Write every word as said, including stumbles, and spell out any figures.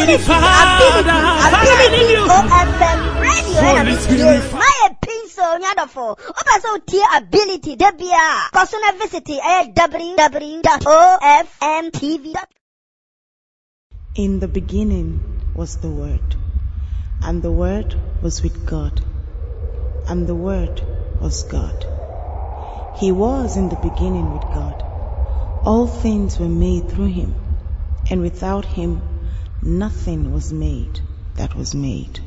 ability, ability, ability. O F M radio. Holy Spirit. My pencil, nyadofo. Opa so tie ability. Debia. Personal visit. Eh, w w w dot o f m t v dot com. In the beginning was the Word, and the Word was with God, and the Word was God. He was in the beginning with God. All things were made through him, and without him nothing was made that was made.